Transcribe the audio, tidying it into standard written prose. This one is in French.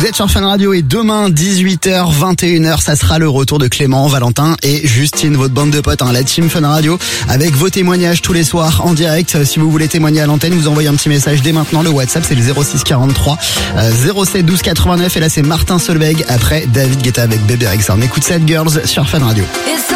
Vous êtes sur Fun Radio et demain 18h, 21h, ça sera le retour de Clément, Valentin et Justine, votre bande de potes, la team Fun Radio, avec vos témoignages tous les soirs en direct. Si vous voulez témoigner à l'antenne, vous envoyez un petit message dès maintenant. Le WhatsApp, c'est le 06 43 07 12 89. Et là, c'est Martin Solveig après David Guetta avec Bébé Rexha. On écoute Sad Girls sur Fun Radio.